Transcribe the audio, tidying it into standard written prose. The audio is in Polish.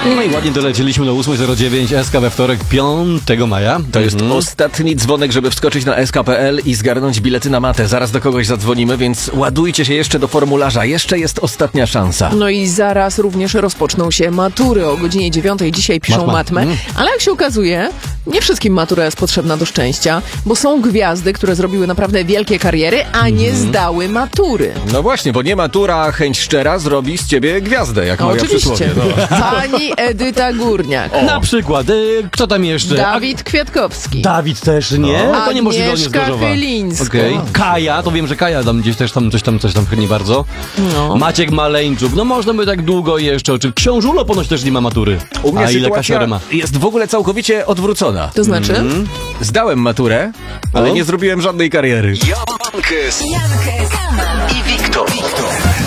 No i ładnie dolecieliśmy do 8.09 SK we wtorek 5 maja. To jest ostatni dzwonek, żeby wskoczyć na sk.pl i zgarnąć bilety na matę. Zaraz do kogoś zadzwonimy, więc ładujcie się jeszcze do formularza. Jeszcze jest ostatnia szansa. No i zaraz również rozpoczną się matury o godzinie 9. Dzisiaj piszą matmę. Ale jak się okazuje, nie wszystkim matura jest potrzebna do szczęścia, bo są gwiazdy, które zrobiły naprawdę wielkie kariery, a nie zdały matury. No właśnie, bo nie matura, a chęć szczera zrobi z ciebie gwiazdę, jak moja Oczywiście. przysłowie. No. Pani Edyta Górniak. Na przykład, kto tam jeszcze? Dawid Kwiatkowski. Dawid też nie? To niemożliwe, on jest z Agnieszka Gorzowa. Chylińska. Okej. Kaja, to wiem, że Kaja tam gdzieś też tam coś tam nie bardzo. No. Maciek Maleńczuk, no można by tak długo jeszcze. Czy Książulo ponoć też nie ma matury. U mnie A ile sytuacja kasiorę ma? jest w ogóle całkowicie odwrócona. To znaczy? Zdałem maturę, ale nie zrobiłem żadnej kariery. Jankes i Wiktor.